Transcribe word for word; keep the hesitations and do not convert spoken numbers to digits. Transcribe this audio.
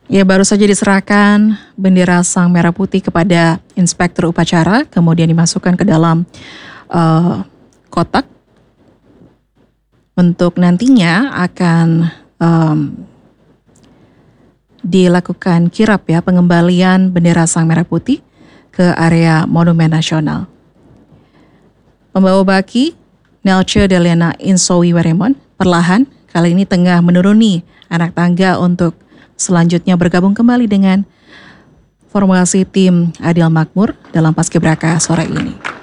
Ya, baru saja diserahkan bendera Sang Merah Putih kepada Inspektur Upacara, kemudian dimasukkan ke dalam uh, kotak untuk nantinya akan um, dilakukan kirap ya, pengembalian bendera Sang Merah Putih ke area Monumen Nasional. Pembawa baki Nelce Deliana Insowi Weremon perlahan kali ini tengah menuruni anak tangga untuk selanjutnya bergabung kembali dengan formasi tim Adil Makmur dalam Paskibraka sore ini.